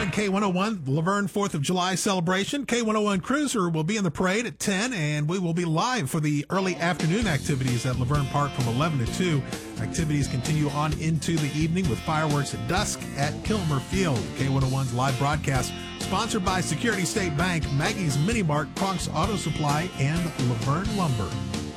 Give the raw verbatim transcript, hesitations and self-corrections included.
on K one oh one, the Laverne fourth of July celebration. K one oh one Cruiser will be in the parade at ten, and we will be live for the early afternoon activities at Laverne Park from eleven to two. Activities continue on into the evening with fireworks at dusk at Kilmer Field. K one oh one's live broadcast sponsored by Security State Bank, Maggie's Mini Mart, Kronk's Auto Supply, and Laverne Lumber.